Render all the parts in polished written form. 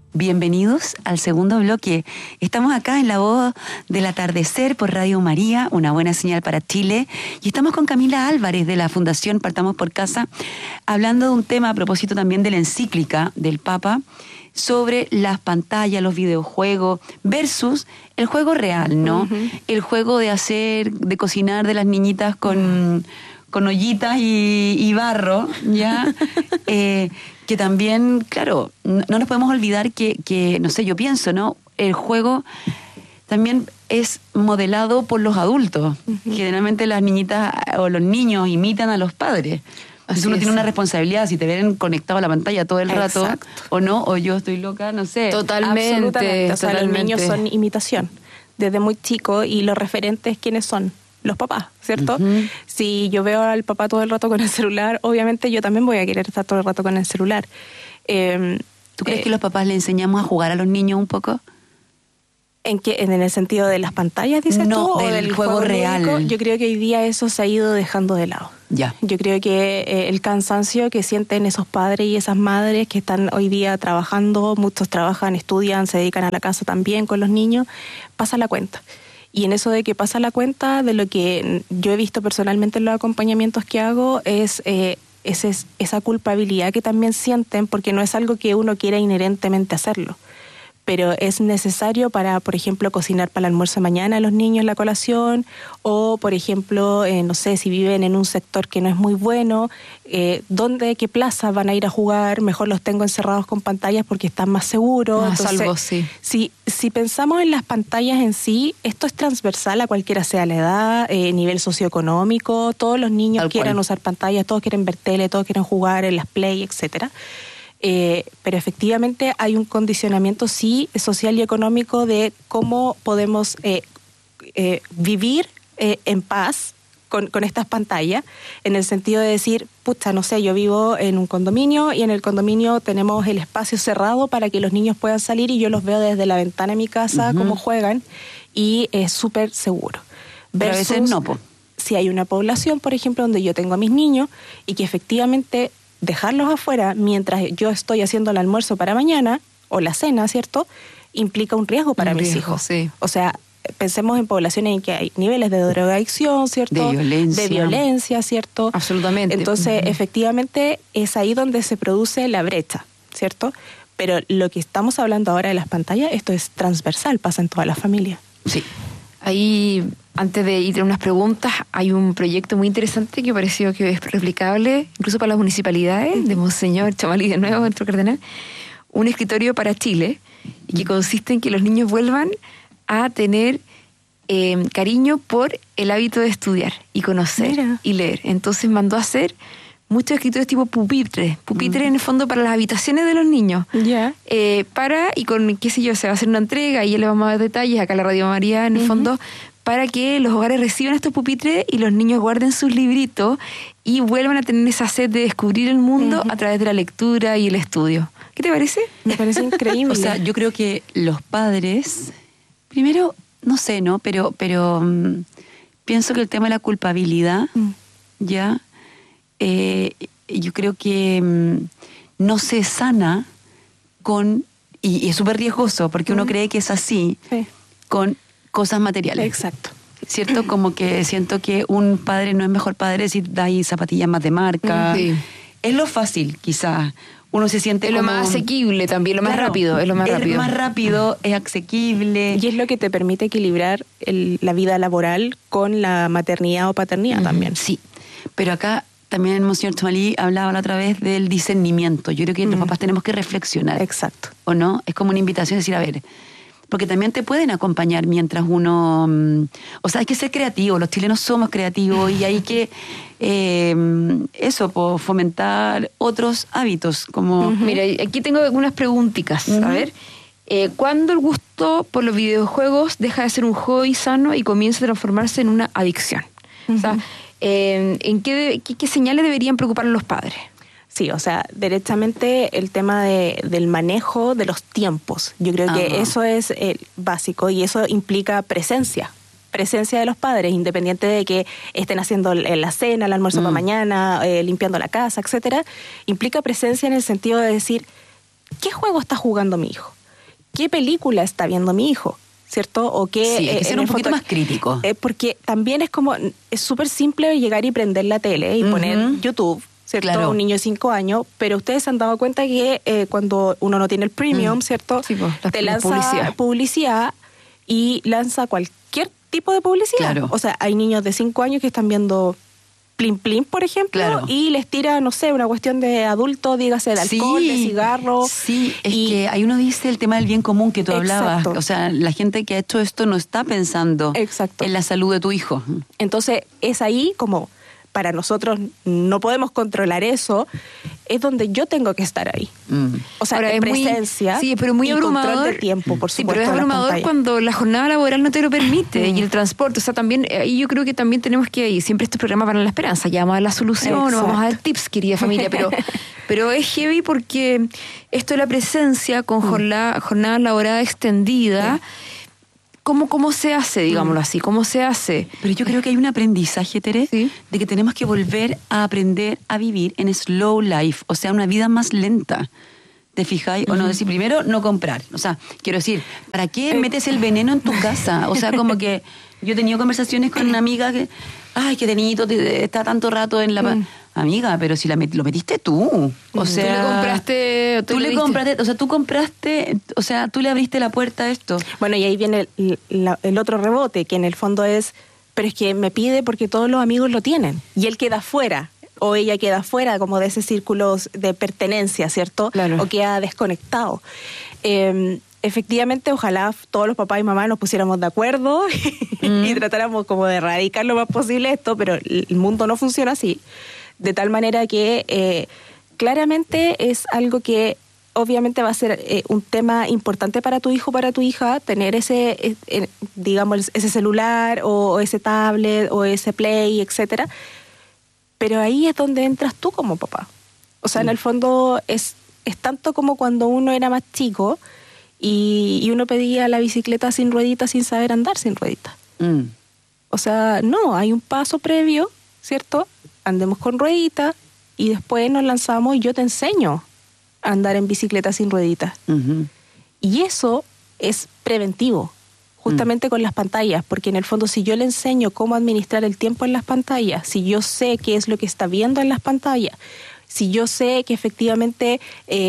Bienvenidos al segundo bloque. Estamos acá en La Voz del Atardecer por Radio María, una buena señal para Chile. Y estamos con Camila Álvarez de la Fundación Partamos por Casa, hablando de un tema a propósito también de la encíclica del Papa sobre las pantallas, los videojuegos versus el juego real, ¿no? Uh-huh. El juego de cocinar de las niñitas con ollitas y barro, ¿ya? Que también, claro, no nos podemos olvidar que, no sé, yo pienso, ¿no? El juego también es modelado por los adultos. Uh-huh. Generalmente las niñitas o los niños imitan a los padres. Entonces uno tiene una responsabilidad, si te ven conectado a la pantalla todo el rato, o no, o yo estoy loca, no sé. Totalmente. O sea, los niños son imitación desde muy chico y los referentes, ¿quiénes son? Los papás, ¿cierto? Uh-huh. Si yo veo al papá todo el rato con el celular, obviamente yo también voy a querer estar todo el rato con el celular. ¿Tú crees que los papás le enseñamos a jugar a los niños un poco? ¿En el sentido de las pantallas, dices tú? ¿O del juego real? Lúdico? Yo creo que hoy día eso se ha ido dejando de lado. Ya. Yo creo que el cansancio que sienten esos padres y esas madres que están hoy día trabajando, muchos trabajan, estudian, se dedican a la casa también con los niños, pasa la cuenta. Y en eso de que pasa la cuenta, de lo que yo he visto personalmente en los acompañamientos que hago, es esa culpabilidad que también sienten, porque no es algo que uno quiera inherentemente hacerlo. Pero es necesario para, por ejemplo, cocinar para el almuerzo mañana a los niños la colación, o, por ejemplo, no sé, si viven en un sector que no es muy bueno, qué plaza van a ir a jugar, mejor los tengo encerrados con pantallas porque están más seguros. Entonces, salvo, sí. Si pensamos en las pantallas en sí, esto es transversal a cualquiera sea la edad, nivel socioeconómico, todos los niños quieran usar pantallas, todos quieren ver tele, todos quieren jugar en las Play, etcétera. Pero efectivamente hay un condicionamiento, sí, social y económico de cómo podemos vivir en paz con estas pantallas, en el sentido de decir, pucha, no sé, yo vivo en un condominio y en el condominio tenemos el espacio cerrado para que los niños puedan salir y yo los veo desde la ventana de mi casa, uh-huh, cómo juegan, y es súper seguro. Pero a veces no, po. Si hay una población, por ejemplo, donde yo tengo a mis niños y que efectivamente dejarlos afuera mientras yo estoy haciendo el almuerzo para mañana o la cena, ¿cierto? Implica un riesgo para mis hijos. Sí. O sea, pensemos en poblaciones en que hay niveles de drogadicción, ¿cierto? De violencia, ¿cierto? Absolutamente. Entonces, uh-huh, efectivamente, es ahí donde se produce la brecha, ¿cierto? Pero lo que estamos hablando ahora de las pantallas, esto es transversal, pasa en toda la familia. Sí. Ahí, antes de ir a unas preguntas, hay un proyecto muy interesante que pareció que es replicable, incluso para las municipalidades, de Monseñor Chamalí, de nuevo, nuestro cardenal, un escritorio para Chile, y que consiste en que los niños vuelvan a tener cariño por el hábito de estudiar y conocer y leer. Entonces mandó a hacer muchos escritorios tipo pupitre en el fondo para las habitaciones de los niños. Yeah. Y con, qué sé yo, se va a hacer una entrega y le vamos a dar detalles acá en la Radio María, en el fondo, para que los hogares reciban estos pupitres y los niños guarden sus libritos y vuelvan a tener esa sed de descubrir el mundo a través de la lectura y el estudio. ¿Qué te parece? Me parece increíble. O sea, yo creo que los padres, primero, no sé, ¿no? Pero pienso que el tema de la culpabilidad, ya, yo creo que no se sana con, y es súper riesgoso, porque uno cree que es así, con cosas materiales. Exacto. ¿Cierto? Como que siento que un padre no es mejor padre si da ahí zapatillas más de marca. Sí. Es lo fácil, quizás. Uno se siente es como... lo más asequible también, lo más rápido. Es lo más rápido. Es más rápido, es asequible. Y es lo que te permite equilibrar la vida laboral con la maternidad o paternidad también. Sí, pero acá también el Monseñor Chamalí hablaba la otra vez del discernimiento. Yo creo que los papás tenemos que reflexionar. Exacto. ¿O no? Es como una invitación a decir, a ver... Porque también te pueden acompañar mientras uno... O sea, hay que ser creativo, los chilenos somos creativos y hay que, fomentar otros hábitos. Como Mira, aquí tengo algunas preguntitas. A ver, ¿cuándo el gusto por los videojuegos deja de ser un hobby sano y comienza a transformarse en una adicción? O sea, ¿en qué señales deberían preocupar a los padres? Sí, o sea, derechamente el tema del manejo de los tiempos. Yo creo que eso es básico y eso implica presencia de los padres, independiente de que estén haciendo la cena, el almuerzo para mañana, limpiando la casa, etcétera. Implica presencia en el sentido de decir, ¿qué juego está jugando mi hijo? qué película está viendo mi hijo, ¿cierto? O qué, Sí, hay que ser un poquito más crítico. Porque también es súper simple llegar y prender la tele y poner YouTube, ¿cierto? Claro. Un niño de 5 años, pero ustedes se han dado cuenta que cuando uno no tiene el premium, ¿cierto? Sí, pues, te lanza publicidad y lanza cualquier tipo de publicidad. Claro. O sea, hay niños de 5 años que están viendo Plin Plin, por ejemplo, Claro. y les tira, no sé, una cuestión de adulto, dígase de alcohol, de cigarro. Sí, es que ahí uno dice el tema del bien común que tú hablabas. Exacto. O sea, la gente que ha hecho esto no está pensando Exacto. en la salud de tu hijo. Entonces, es ahí como para nosotros no podemos controlar eso, es donde yo tengo que estar ahí. O sea, Ahora, en es muy- presencia sí, pero muy y abrumador. control del tiempo, por Sí, supuesto. pero es en las abrumador pantallas. cuando la jornada laboral no te lo permite y el transporte. O sea, también, ahí yo creo que también tenemos que, y siempre estos programas van a la esperanza, ya vamos a dar la solución, o vamos a dar Exacto. tips, querida familia, pero es heavy porque esto de la presencia con jornada laboral extendida, ¿cómo se hace, digámoslo así? ¿Cómo se hace? Pero yo creo que hay un aprendizaje, Tere, Sí. de que tenemos que volver a aprender a vivir en slow life, o sea, una vida más lenta. ¿Te fijáis? O no decir, primero, no comprar. O sea, quiero decir, ¿para qué metes el veneno en tu casa? O sea, como que yo he tenido conversaciones con una amiga que, ay, que de niñito está tanto rato en la... Amiga, pero si lo metiste tú. O sea... Tú le compraste... Tú le diste. compraste, o sea, tú compraste, o sea, tú le abriste la puerta a esto. Bueno, y ahí viene el otro rebote, que en el fondo es, pero es que me pide porque todos los amigos lo tienen. Y él queda fuera, o ella queda fuera como de ese círculo de pertenencia, ¿cierto? Claro. O queda desconectado. Efectivamente, ojalá todos los papás y mamás nos pusiéramos de acuerdo y tratáramos como de erradicar lo más posible esto, pero el mundo no funciona así. De tal manera que claramente es algo que obviamente va a ser un tema importante para tu hijo, para tu hija, tener digamos, ese celular o ese tablet o ese play, etcétera. Pero ahí es donde entras tú como papá. O sea, en el fondo es tanto como cuando uno era más chico y uno pedía la bicicleta sin rueditas sin saber andar sin rueditas. O sea, no, hay un paso previo, ¿cierto? Andemos con rueditas y después nos lanzamos y yo te enseño a andar en bicicleta sin rueditas. Y eso es preventivo, justamente con las pantallas, porque en el fondo si yo le enseño cómo administrar el tiempo en las pantallas, si yo sé qué es lo que está viendo en las pantallas, si yo sé que efectivamente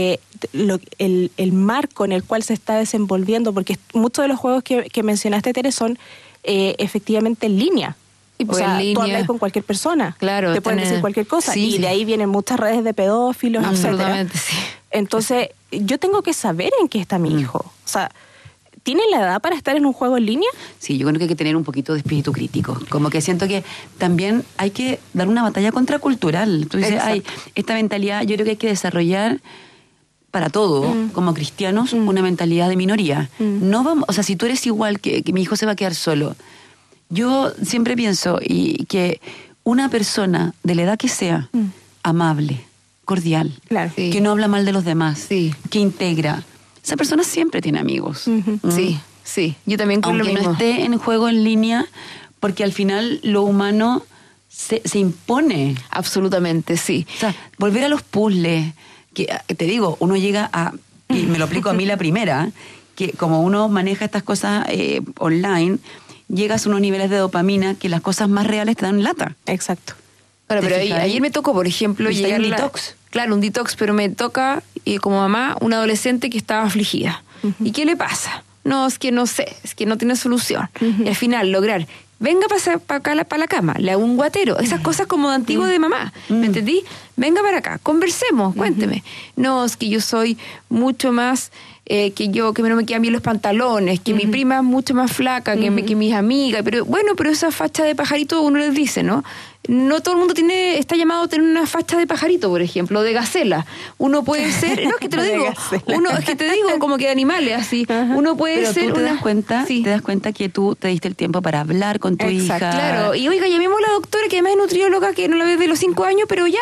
el marco en el cual se está desenvolviendo, porque muchos de los juegos que mencionaste, Tere, son efectivamente en línea. Sí, O pues sea, en línea. tú hablas con cualquier persona, Claro, te pueden decir cualquier cosa, sí, y sí. de ahí vienen muchas redes de pedófilos, etcétera. Absolutamente, sí. Entonces, yo tengo que saber en qué está mi hijo. O sea, ¿tiene la edad para estar en un juego en línea? Sí, yo creo que hay que tener un poquito de espíritu crítico. Como que siento que también hay que dar una batalla contracultural. Tú dices, Exacto. esta mentalidad yo creo que hay que desarrollar para todo, como cristianos, una mentalidad de minoría. No vamos, o sea, si tú eres igual que mi hijo se va a quedar solo. Yo siempre pienso que una persona de la edad que sea, amable, cordial, Claro. Sí. que no habla mal de los demás, Sí. que integra, esa persona siempre tiene amigos. Sí, sí. Yo también creo lo Aunque mismo. no esté en juego en línea, porque al final lo humano se impone. Absolutamente, sí. O sea, volver a los puzzles, que te digo, uno llega a, y me lo aplico a mí la primera, que como uno maneja estas cosas online, llegas a unos niveles de dopamina que las cosas más reales te dan lata. Exacto. Claro, ¿Te pero fijas? ayer me tocó, por ejemplo, ¿Viste? llegar Hay un a detox. Claro, un detox, pero me toca, como mamá, una adolescente que estaba afligida. ¿Y qué le pasa? No, es que no sé, es que no tiene solución. Y al final lograr, venga para acá, para la cama, le hago un guatero, esas cosas como de antiguo de mamá, ¿me entendí? Venga para acá, conversemos, cuénteme. No, es que yo soy mucho más... que no me quedan bien los pantalones, que mi prima es mucho más flaca que mis amigas, pero bueno, pero esa facha de pajarito uno les dice, ¿no? No todo el mundo está llamado a tener una facha de pajarito, por ejemplo, de gacela. Uno puede ser, no, es que te lo De digo, gacela. es que te digo como que de animales, así. Uno puede Pero ser tú te das cuenta, Sí. te das cuenta que tú te diste el tiempo para hablar con tu Exacto. hija. Claro, y oiga, llamemos a la doctora que además es nutrióloga, que no la ve de los 5 años, pero ya, pero hablemos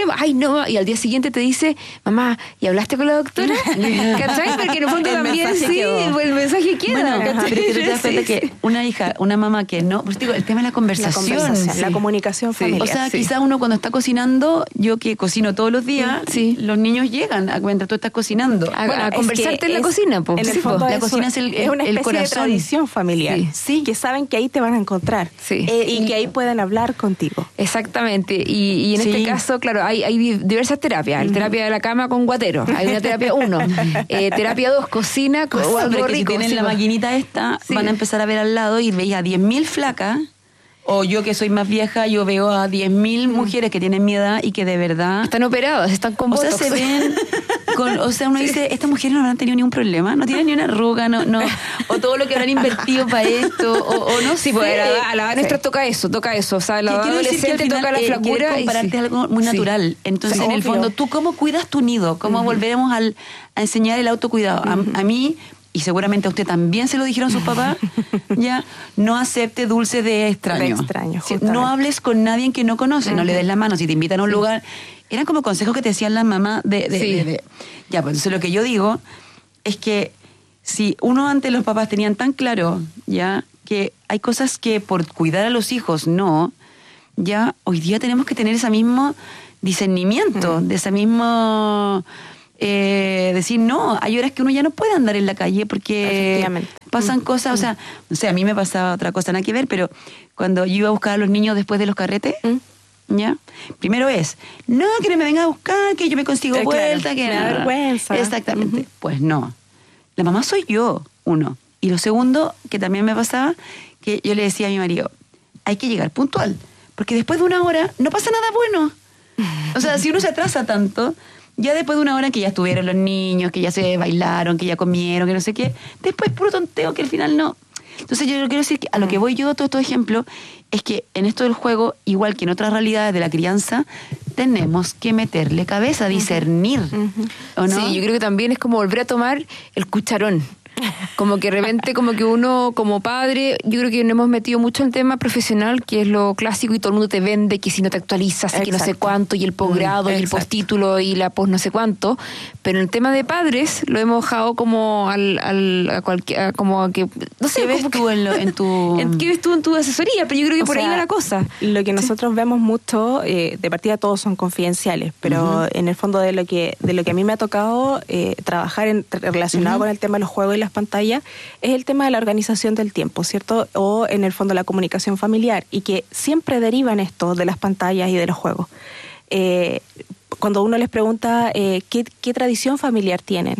problema. Ay, no. Y al día siguiente te dice, mamá, ¿y hablaste con la doctora? ¿Cachai? Porque en el fondo también sí, el mensaje queda. Bueno, pero que tú te das cuenta que una mamá que no, pues digo, el tema de la conversación. La comunicación familiar. O sea, quizá uno cuando está cocinando, yo que cocino todos los días, los niños llegan mientras tú estás cocinando. A conversarte en la cocina, po. En el fondo la cocina es una especie corazón. de tradición familiar. Sí. Que saben que ahí te van a encontrar. Sí. Y que ahí pueden hablar contigo. Exactamente. Y en este caso, claro, hay diversas terapias. Terapia de la cama con guatero. Hay una terapia 1. Terapia 2, cocina con algo rico. Si tienen la maquinita esta, van a empezar a ver al lado y veis a 10.000 flacas. O yo que soy más vieja, yo veo a 10.000 mujeres que tienen mi edad y que de verdad... Están operadas, están con botox. O sea, se ven... uno dice, estas mujeres no habrán tenido ningún problema, no tienen ni una arruga, no o todo lo que habrán invertido para esto, o no sé. Pues a la nuestra toca eso. O sea, la adolescente toca la flacura. Compararte algo muy natural. Entonces, en el fondo, ¿tú cómo cuidas tu nido? ¿Cómo volveremos a enseñar el autocuidado? A mí... Y seguramente a usted también se lo dijeron sus papás, ya, no acepte dulces de extraño. No hables con nadie que no conoce, no le des la mano, si te invitan a un lugar. Eran como consejos que te decían las mamás Ya, pues entonces lo que yo digo es que si uno antes los papás tenían tan claro, ya, que hay cosas que por cuidar a los hijos no, ya, hoy día tenemos que tener ese mismo discernimiento, de ese mismo... decir, no, hay horas que uno ya no puede andar en la calle porque pasan cosas, o sea, no sé, a mí me pasaba otra cosa, nada que ver, pero cuando yo iba a buscar a los niños después de los carretes, ¿ya? Primero no, que no me venga a buscar, que yo me consigo vuelta, que me da vergüenza. Exactamente. Pues no, la mamá soy yo, uno. Y lo segundo, que también me pasaba, que yo le decía a mi marido, hay que llegar puntual, porque después de una hora no pasa nada bueno. O sea, si uno se atrasa tanto... Ya después de una hora que ya estuvieron los niños, que ya se bailaron, que ya comieron, que no sé qué, después puro tonteo que al final no. Entonces yo quiero decir que a lo que voy yo, todo estos ejemplos, es que en esto del juego, igual que en otras realidades de la crianza, tenemos que meterle cabeza, discernir. ¿O no? Sí, yo creo que también es como volver a tomar el cucharón. Como que de repente, como que uno como padre, yo creo que nos hemos metido mucho en el tema profesional, que es lo clásico, y todo el mundo te vende que si no te actualizas, y que no sé cuánto, y el posgrado, y el postítulo, y la post no sé cuánto. Pero en el tema de padres lo hemos dejado como como a que no sé, ¿qué ves tú ¿qué ves tú en tu asesoría? Pero yo creo que por ahí va la cosa. Lo que nosotros vemos mucho, de partida todos son confidenciales, pero en el fondo de lo que a mí me ha tocado trabajar relacionado con el tema de los juegos y las pantallas, es el tema de la organización del tiempo, ¿cierto? O en el fondo la comunicación familiar, y que siempre derivan esto de las pantallas y de los juegos. Cuando uno les pregunta ¿qué tradición familiar tienen?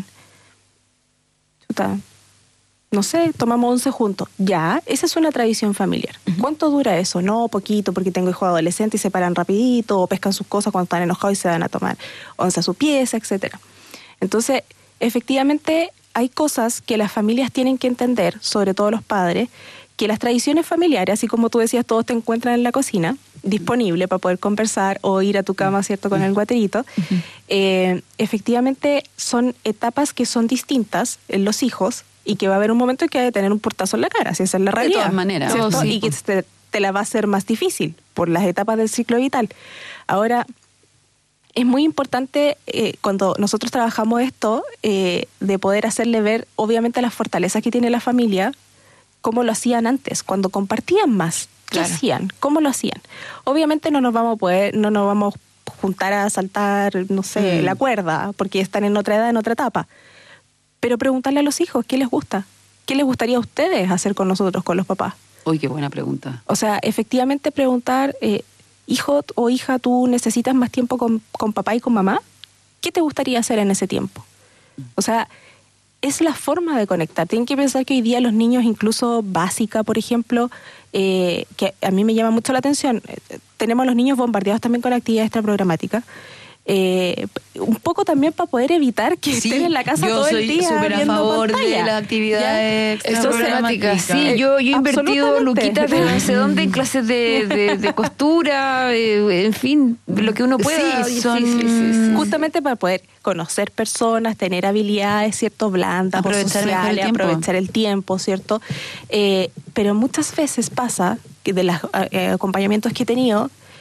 No sé, tomamos 11 juntos. Ya, esa es una tradición familiar. ¿Cuánto dura eso? No, poquito, porque tengo hijos adolescentes y se paran rapidito, o pescan sus cosas cuando están enojados y se van a tomar 11 a su pieza, etcétera. Entonces, efectivamente, hay cosas que las familias tienen que entender, sobre todo los padres, que las tradiciones familiares, así como tú decías, todos te encuentran en la cocina, disponible para poder conversar o ir a tu cama, ¿cierto?, con el guaterito. Efectivamente, son etapas que son distintas en los hijos y que va a haber un momento en que hay que tener un portazo en la cara, si esa es la realidad. De todas maneras. Y que te la va a hacer más difícil por las etapas del ciclo vital. Ahora, es muy importante cuando nosotros trabajamos esto, de poder hacerle ver, obviamente, las fortalezas que tiene la familia, cómo lo hacían antes, cuando compartían más. ¿Qué hacían? ¿Cómo lo hacían? Obviamente no nos vamos a juntar a saltar, no sé, la cuerda, porque están en otra edad, en otra etapa. Pero preguntarle a los hijos, ¿qué les gusta? ¿Qué les gustaría a ustedes hacer con nosotros, con los papás? Uy, qué buena pregunta. O sea, efectivamente preguntar... hijo o hija, ¿tú necesitas más tiempo con papá y con mamá? ¿Qué te gustaría hacer en ese tiempo? O sea, es la forma de conectar. Tienen que pensar que hoy día los niños, incluso básica, por ejemplo, que a mí me llama mucho la atención, tenemos a los niños bombardeados también con actividades extraprogramáticas. Un poco también para poder evitar que estén en la casa todo el día. Yo soy súper a favor de las actividades extraprogramáticas. Sí, yo he invertido luquitas de no sé dónde en clases de costura, en fin, lo que uno pueda. Sí, justamente para poder conocer personas, tener habilidades, ¿cierto?, blandas, sociales, aprovechar el tiempo, ¿cierto? Pero muchas veces pasa que de los acompañamientos que he tenido,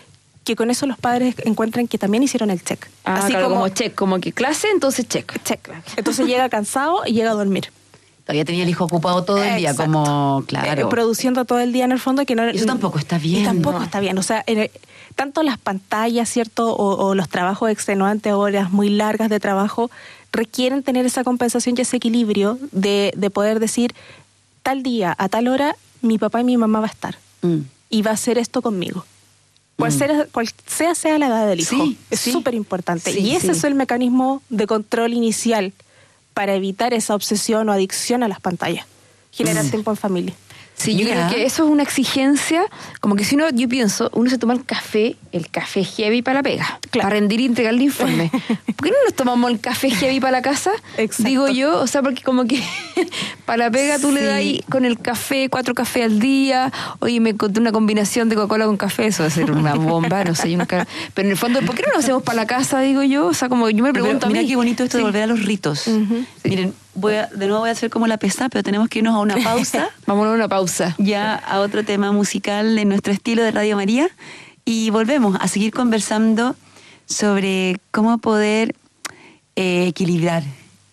que con eso los padres encuentran que también hicieron el check. Así claro, como check, como que clase, entonces check. Entonces llega cansado y llega a dormir. Todavía tenía el hijo ocupado todo el día, Exacto. como, claro. Produciendo todo el día en el fondo. Que no, eso tampoco está bien. Y tampoco está bien. O sea, tanto las pantallas, ¿cierto? O los trabajos extenuantes, horas muy largas de trabajo, requieren tener esa compensación y ese equilibrio de poder decir, tal día, a tal hora, mi papá y mi mamá va a estar. Y va a hacer esto conmigo. Cual sea la edad del hijo. Sí, es súper importante. Sí, y ese es el mecanismo de control inicial para evitar esa obsesión o adicción a las pantallas. Generar tiempo en familia. Sí, yo creo que eso es una exigencia, como que si uno, yo pienso, uno se toma el café heavy para la pega, para rendir y entregar el informe. ¿Por qué no nos tomamos el café heavy para la casa? Exacto. Digo yo, o sea, porque como que para la pega tú le das ahí con el café, 4 cafés al día, oye, me encontré una combinación de Coca-Cola con café, eso va a ser una bomba, no sé, pero en el fondo, ¿por qué no lo hacemos para la casa, digo yo? O sea, como yo me pregunto mira a mí. qué bonito esto de volver a los ritos. Miren, de nuevo voy a hacer como la pesada, pero tenemos que irnos a una pausa. Vámonos a una pausa. Ya a otro tema musical en nuestro estilo de Radio María. Y volvemos a seguir conversando sobre cómo poder equilibrar,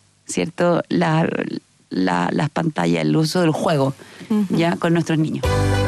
¿cierto? Las pantallas, el uso del juego, ya con nuestros niños.